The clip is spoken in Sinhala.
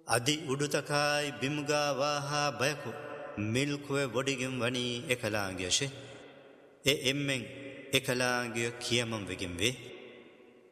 අදි උඩුතකායි බිමුගා වාහා බයකු මිල්කුවේ වොඩිගෙන් වනී එකලාංගියශේ එම්මෙන් එකලාංගිය කියමම් වෙගෙන් වේ